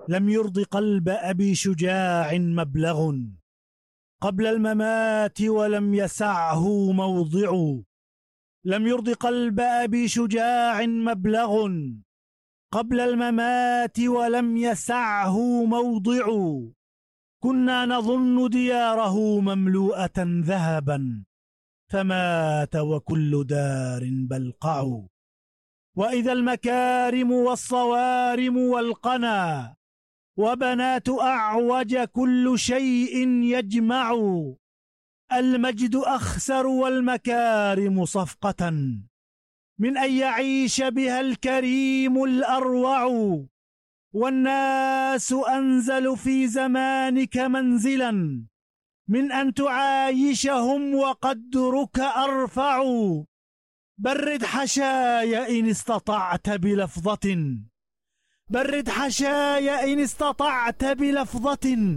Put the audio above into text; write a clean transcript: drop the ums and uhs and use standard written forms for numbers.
لم يرض قلب أبي شجاع مبلغ قبل الممات ولم يسعه موضع. لم يرض قلب أبي شجاع مبلغ قبل الممات ولم يسعه موضع. كنا نظن دياره مملوءة ذهبا فمات وكل دار بلقع. وإذا المكارم والصوارم والقنا وبنات أعوج كل شيء يجمع. المجد أخسر والمكارم صفقة من أن يعيش بها الكريم الأروع. والناس أنزل في زمانك منزلا من أن تعايشهم وقدرك أرفع. برد حشاي إن استطعت بلفظة برد حشاي إن استطعت بلفظة